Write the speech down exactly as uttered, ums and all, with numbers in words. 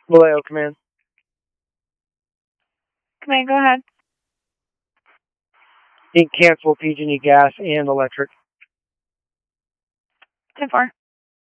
Vallejo Command. Command, go ahead. Need cancel P G and E gas and electric. ten four.